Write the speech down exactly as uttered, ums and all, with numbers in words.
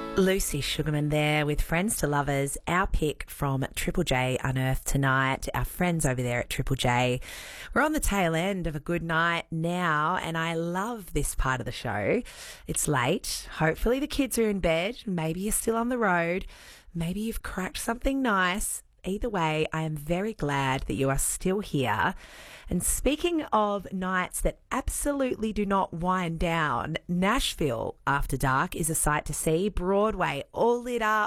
Lucy Sugarman there with Friends to Lovers, our pick from Triple J Unearthed tonight, our friends over there at Triple J. We're on the tail end of a good night now, and I love this part of the show. It's late. Hopefully the kids are in bed. Maybe you're still on the road. Maybe you've cracked something nice. Either way, I am very glad that you are still here. And speaking of nights that absolutely do not wind down, Nashville After Dark is a sight to see. Broadway all lit up.